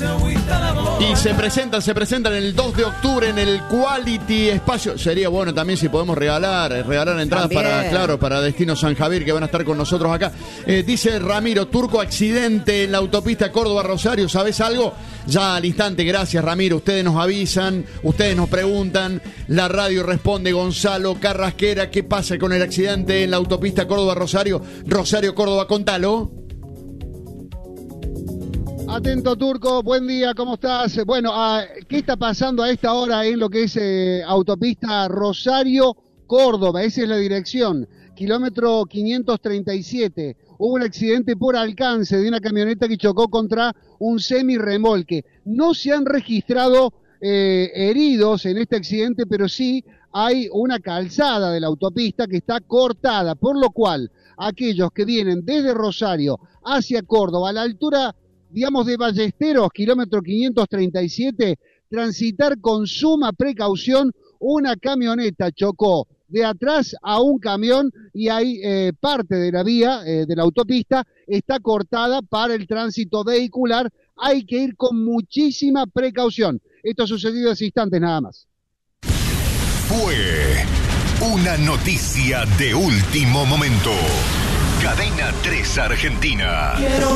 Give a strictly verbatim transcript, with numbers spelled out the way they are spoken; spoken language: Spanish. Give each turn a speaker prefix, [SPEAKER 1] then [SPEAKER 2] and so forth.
[SPEAKER 1] Y se presentan, se presentan el dos de octubre en el Quality Espacio. Sería bueno también si podemos regalar, regalar entradas también para, claro, para Destino San Javier, que van a estar con nosotros acá. Eh, dice Ramiro, Turco, accidente en la autopista Córdoba-Rosario, ¿sabes algo? Ya al instante, gracias Ramiro, ustedes nos avisan, ustedes nos preguntan, la radio responde. Gonzalo Carrasquera, ¿qué pasa con el accidente en la autopista Córdoba-Rosario? Rosario-Córdoba, contalo.
[SPEAKER 2] Atento, Turco, buen día, ¿cómo estás? Bueno, ¿qué está pasando a esta hora en lo que es eh, autopista Rosario-Córdoba? Esa es la dirección, kilómetro quinientos treinta y siete. Hubo un accidente por alcance de una camioneta que chocó contra un semirremolque. No se han registrado eh, heridos en este accidente, pero sí hay una calzada de la autopista que está cortada, por lo cual aquellos que vienen desde Rosario hacia Córdoba, a la altura, digamos, de Ballesteros, kilómetro quinientos treinta y siete, transitar con suma precaución. Una camioneta chocó de atrás a un camión y hay eh, parte de la vía, eh, de la autopista, está cortada para el tránsito vehicular. Hay que ir con muchísima precaución. Esto ha sucedido hace instantes nada más.
[SPEAKER 3] Fue una noticia de último momento. Cadena tres Argentina.